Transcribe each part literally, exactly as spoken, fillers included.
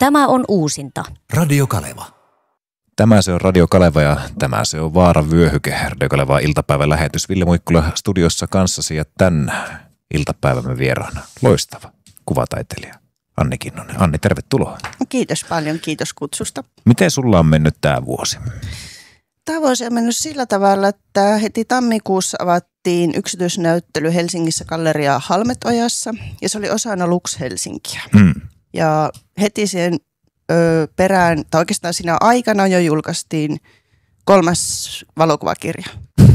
Tämä on uusinta. Radio Kaleva. Tämä se on Radio Kaleva ja tämä se on Vaara vyöhyke. Radio Kaleva iltapäivän lähetys. Ville Muikkula studiossa kanssasi ja tän iltapäivämme vieraana loistava kuvataiteilija Anni Kinnunen. Anni, tervetuloa. Kiitos paljon, kiitos kutsusta. Miten sulla on mennyt tämä vuosi? Tämä vuosi on mennyt sillä tavalla, että heti tammikuussa avattiin yksityisnäyttely Helsingissä Galleria Halmetojassa ja se oli osana Lux Helsinkiä. Mm. Ja heti siihen ö, perään, tai oikeastaan siinä aikana jo julkaistiin kolmas valokuvakirja.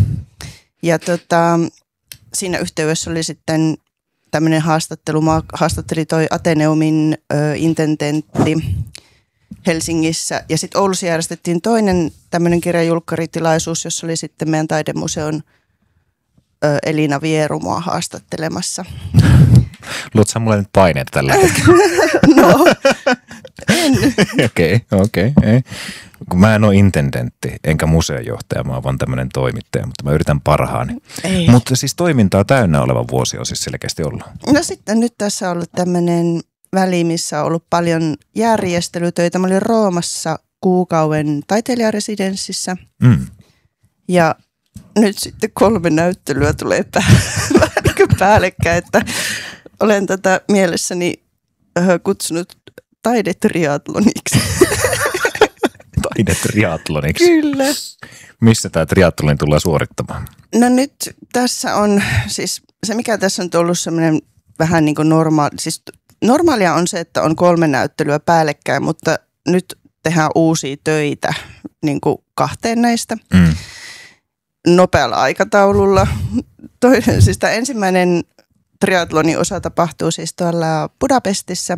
Ja tota, siinä yhteydessä oli sitten tämmöinen haastattelu, mä haastattelin toi Ateneumin ö, intendentti Helsingissä. Ja sitten Oulussa järjestettiin toinen tämmöinen kirjajulkkaritilaisuus, jossa oli sitten meidän taidemuseon ö, Elina Vieru mua haastattelemassa. Luotko sä mulle nyt paineita tällä hetkellä? No, en. Okei, okei. Okay, kun mä en ole intendentti, enkä museojohtaja, mä oon vaan tämmöinen toimittaja, mutta mä yritän parhaani. Ei. Mutta siis toimintaa täynnä oleva vuosi on siis selkeästi ollut. No sitten nyt tässä on ollut tämmöinen väli, missä on ollut paljon järjestelytöitä. Mä olin Roomassa kuukauden taiteilijaresidenssissä Mm. ja nyt sitten kolme näyttelyä tulee pää- vähän niin kuin päällekkäin, että olen tätä mielessäni ö, kutsunut taidetriatloniksi. Taidetriatloniksi. Kyllä. Missä tämä triatloni tullaan suorittamaan? No nyt tässä on, siis se mikä tässä on ollut semmoinen vähän niin kuin normaali, siis normaalia on se, että on kolme näyttelyä päällekkäin, mutta nyt tehdään uusia töitä niin kuin kahteen näistä Mm. nopealla aikataululla. Toinen, siis tämä ensimmäinen triathlonin osa tapahtuu siis tuolla Budapestissa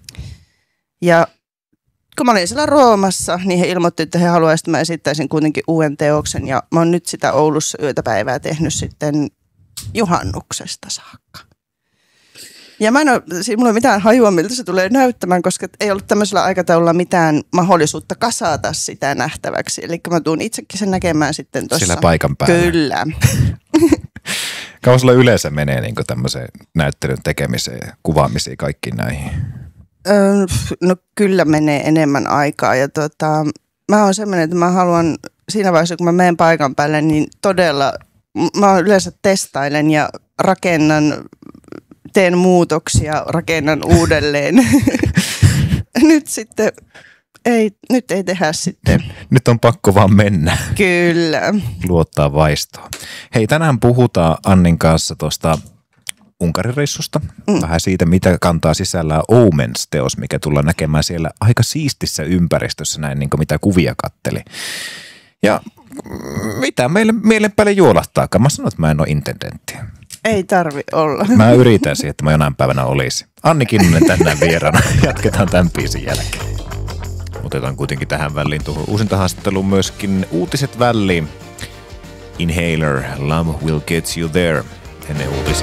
ja kun mä olin siellä Roomassa, niin he ilmoitti, että he haluaisivat, että mä esittäisin kuitenkin uuden teoksen. Ja mä oon nyt sitä Oulussa yötä päivää tehnyt sitten juhannuksesta saakka. Ja mä en ole, siis mulla ei ole mitään hajua, miltä se tulee näyttämään, koska ei ollut tämmöisellä aikataululla mitään mahdollisuutta kasata sitä nähtäväksi. Eli mä tuun itsekin sen näkemään sitten tuossa. Siellä paikan päällä. Kyllä. Kauan sulla yleensä menee niin tämmöiseen näyttelyn tekemiseen, kuvaamiseen, kaikkiin näihin? Öö, no kyllä menee enemmän aikaa ja tota, mä oon semmoinen, että mä haluan siinä vaiheessa, kun mä menen paikan päälle, niin todella, mä yleensä testailen ja rakennan, teen muutoksia, rakennan uudelleen. Nyt sitten, ei, nyt ei tehdä sitten. Nyt on pakko vaan mennä. Kyllä. Luottaa vaistoon. Hei, tänään puhutaan Annin kanssa tuosta Unkarireissusta. Mm. Vähän siitä, mitä kantaa sisällään Omens-teos, mikä tullaan näkemään siellä aika siistissä ympäristössä, näin niin kuin mitä kuvia katteli. Ja mitä meille mielen päälle juolahtaakaan? Mä sanon, että mä en ole intendentti. Ei tarvi olla. Mä yritän siihen, että mä jonain päivänä olisi. Anni Kinnunen tänään vieraana. Jatketaan tämän biisin jälkeen. Otetaan kuitenkin tähän väliin tuohon uusintahaastatteluun myöskin uutiset väliin. Inhaler, Love Will Get You There. Ennen uutisia.